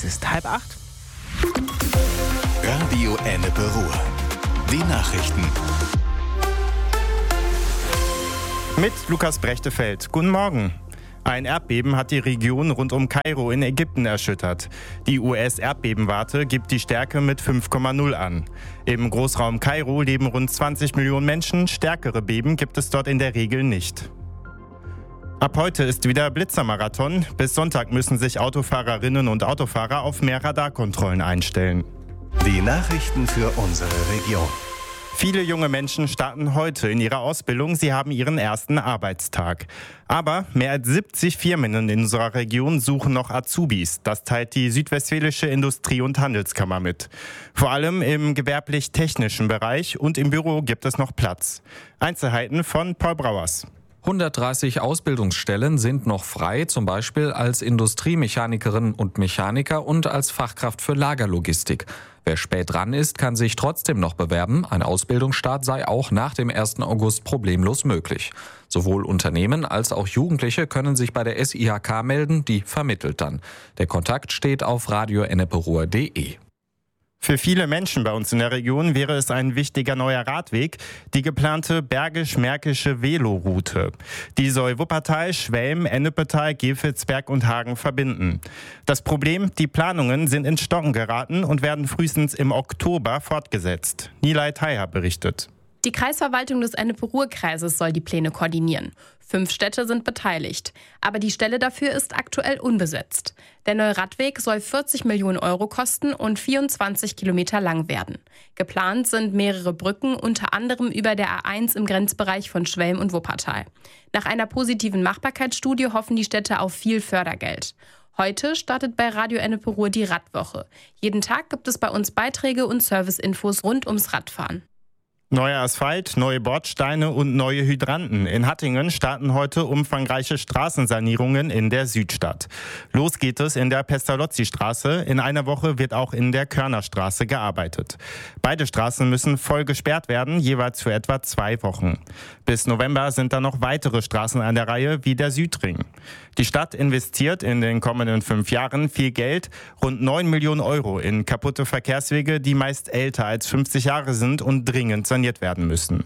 Es ist 7:30. Radio Ennepe Ruhr. Die Nachrichten. Mit Lukas Brechtefeld. Guten Morgen. Ein Erdbeben hat die Region rund um Kairo in Ägypten erschüttert. Die US-Erdbebenwarte gibt die Stärke mit 5,0 an. Im Großraum Kairo leben rund 20 Millionen Menschen. Stärkere Beben gibt es dort in der Regel nicht. Ab heute ist wieder Blitzermarathon. Bis Sonntag müssen sich Autofahrerinnen und Autofahrer auf mehr Radarkontrollen einstellen. Die Nachrichten für unsere Region. Viele junge Menschen starten heute in ihrer Ausbildung. Sie haben ihren ersten Arbeitstag. Aber mehr als 70 Firmen in unserer Region suchen noch Azubis. Das teilt die Südwestfälische Industrie- und Handelskammer mit. Vor allem im gewerblich-technischen Bereich und im Büro gibt es noch Platz. Einzelheiten von Paul Brauers. 130 Ausbildungsstellen sind noch frei, zum Beispiel als Industriemechanikerin und Mechaniker und als Fachkraft für Lagerlogistik. Wer spät dran ist, kann sich trotzdem noch bewerben. Ein Ausbildungsstart sei auch nach dem 1. August problemlos möglich. Sowohl Unternehmen als auch Jugendliche können sich bei der SIHK melden, die vermittelt dann. Der Kontakt steht auf radioenneperuhr.de. Für viele Menschen bei uns in der Region wäre es ein wichtiger neuer Radweg, die geplante Bergisch-Märkische Veloroute. Die soll Wuppertal, Schwelm, Ennepetal, Gefelsberg und Hagen verbinden. Das Problem, die Planungen sind ins Stocken geraten und werden frühestens im Oktober fortgesetzt. Nilay Taiha berichtet. Die Kreisverwaltung des Ennepe-Ruhr-Kreises soll die Pläne koordinieren. 5 Städte sind beteiligt. Aber die Stelle dafür ist aktuell unbesetzt. Der neue Radweg soll 40 Millionen Euro kosten und 24 Kilometer lang werden. Geplant sind mehrere Brücken, unter anderem über der A1 im Grenzbereich von Schwelm und Wuppertal. Nach einer positiven Machbarkeitsstudie hoffen die Städte auf viel Fördergeld. Heute startet bei Radio Ennepe Ruhr die Radwoche. Jeden Tag gibt es bei uns Beiträge und Serviceinfos rund ums Radfahren. Neuer Asphalt, neue Bordsteine und neue Hydranten. In Hattingen starten heute umfangreiche Straßensanierungen in der Südstadt. Los geht es in der Pestalozzi-Straße. In einer Woche wird auch in der Körnerstraße gearbeitet. Beide Straßen müssen voll gesperrt werden, jeweils für etwa 2 Wochen. Bis November sind dann noch weitere Straßen an der Reihe, wie der Südring. Die Stadt investiert in den kommenden 5 Jahren viel Geld, rund 9 Millionen Euro in kaputte Verkehrswege, die meist älter als 50 Jahre sind und dringend saniert werden müssen.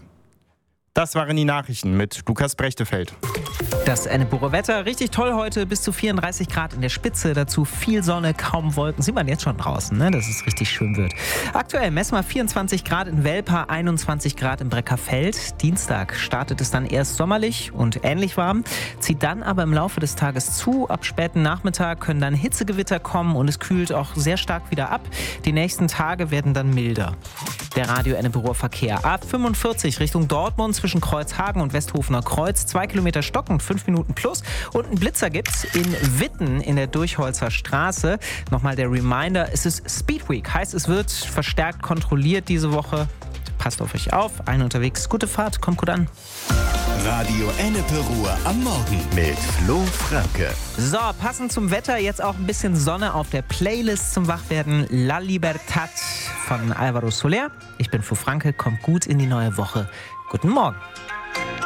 Das waren die Nachrichten mit Lukas Brechtefeld. Das Ennepe-Ruhr Wetter, richtig toll heute, bis zu 34 Grad in der Spitze, dazu viel Sonne, kaum Wolken. Sieht man jetzt schon draußen, ne? Dass es richtig schön wird. Aktuell messen wir 24 Grad in Welpa, 21 Grad in Breckerfeld. Dienstag startet es dann erst sommerlich und ähnlich warm, zieht dann aber im Laufe des Tages zu. Ab späten Nachmittag können dann Hitzegewitter kommen und es kühlt auch sehr stark wieder ab. Die nächsten Tage werden dann milder. Der Radio Ennepe-Ruhr Verkehr. A45 Richtung Dortmund zwischen Kreuzhagen und Westhofener Kreuz. 2 Kilometer stockend, 5 Minuten plus. Und einen Blitzer gibt's in Witten in der Durchholzer Straße. Nochmal der Reminder, es ist Speedweek. Heißt, es wird verstärkt kontrolliert diese Woche. Passt auf euch auf. Ein unterwegs. Gute Fahrt. Kommt gut an. Radio Ennepe Ruhr am Morgen mit Flo Franke. So, passend zum Wetter jetzt auch ein bisschen Sonne auf der Playlist zum Wachwerden. La Libertad von Alvaro Soler. Ich bin Flo Franke. Kommt gut in die neue Woche. Guten Morgen.